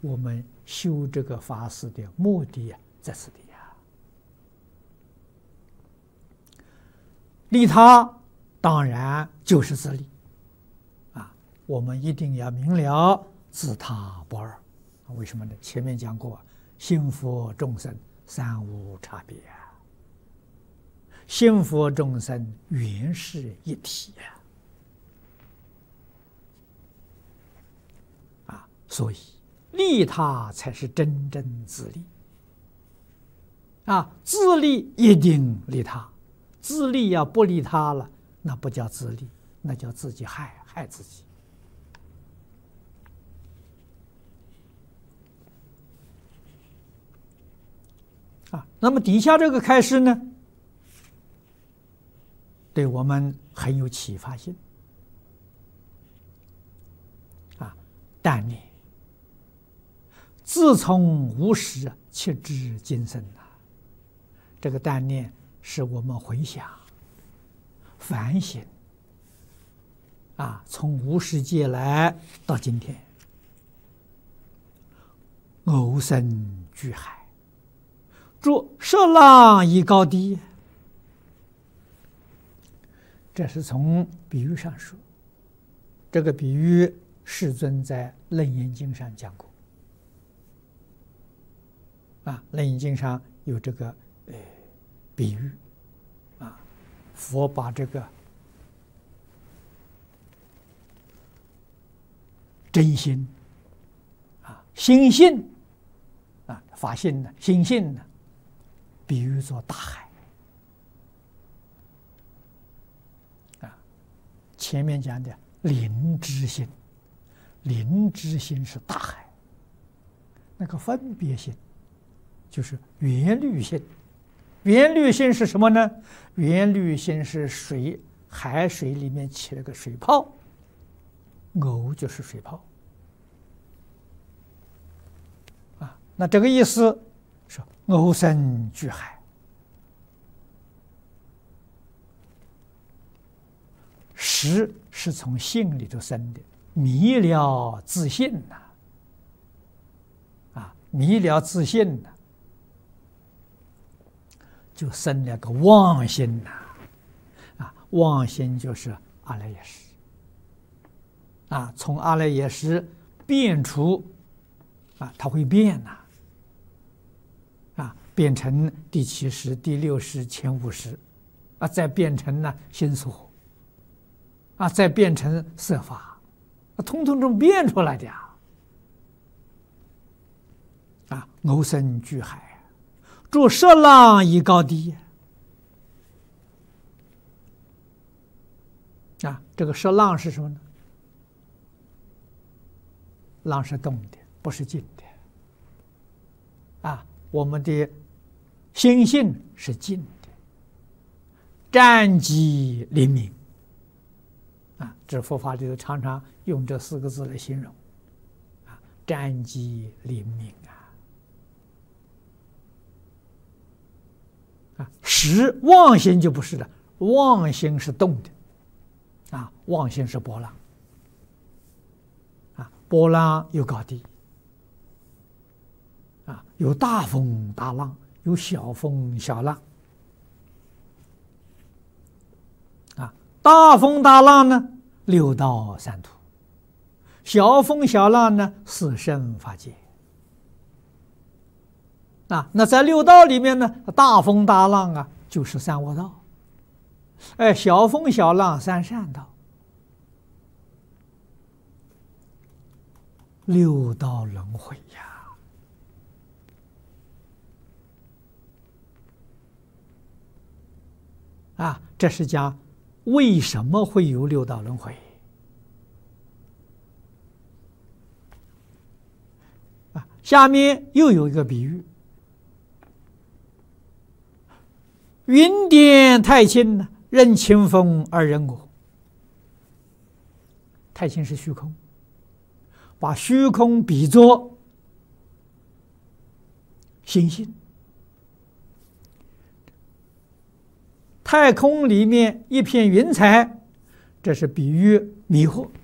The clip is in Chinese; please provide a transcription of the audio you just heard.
我们修这个法事的目的在此地呀。利他当然就是自利啊，我们一定要明了自他不二。为什么呢？前面讲过，心佛众生三无差别啊，心佛众生原是一体啊，所以利他才是真正自利啊，自利一定利他，自利要不利他了，那不叫自利，那叫自己害自己。啊，那么底下这个开示呢，对我们很有启发性。啊，但念自从无始切至今生啊，这个但念是我们回想、反省啊，从无始界来到今天，偶生巨海。著涉浪以高低，这是从比喻上说。这个比喻世尊在《楞严经》上讲过。啊，《楞严经》上有这个比喻，啊，佛把这个真心啊、心性啊、法性呢、心性呢，比喻作大海啊，前面讲的灵知心，灵知心是大海，那个分别心就是缘虑心。缘虑心是什么呢？缘虑心是水，海水里面起了个水泡，偶就是水泡啊。那这个意思是偶生巨海。识是从性里头生的，迷了自信呐，啊，迷了自信呐，就生了个妄心呐，啊，妄心就是阿赖耶识，啊，从阿赖耶识变出，啊，它会变呐，啊，变成第七识、第六识、前五识，啊，再变成呢心所。啊，再变成色法，通通都变出来的呀！啊，偶生巨海，著涉浪以高低。啊，这个涉浪是什么呢？浪是动的，不是静的。啊，我们的心性是静的，湛寂灵明。啊，这佛法里头常常用这4个字来形容，啊，湛寂灵明啊。识妄心就不是了，妄心是动的，啊，妄心是波浪，啊，波浪有高低，啊，有大风大浪，有小风小浪。大风大浪呢，6道三途；小风小浪呢，4圣法界。啊，那在6道里面呢，大风大浪啊，就是三恶道；哎，小风小浪3善道。6道轮回呀！啊，这是讲。为什么会有6道轮回？啊，下面又有一个比喻：云点太清呢，任清风而人我。太清是虚空，把虚空比作星星。太空里面一片云彩，这是比喻迷惑。